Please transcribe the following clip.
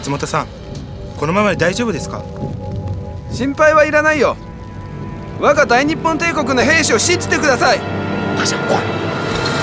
松本さん、このままで大丈夫ですか？ 心配はいらないよ。我が大日本帝国の兵士を信じてください。 パシャ、おい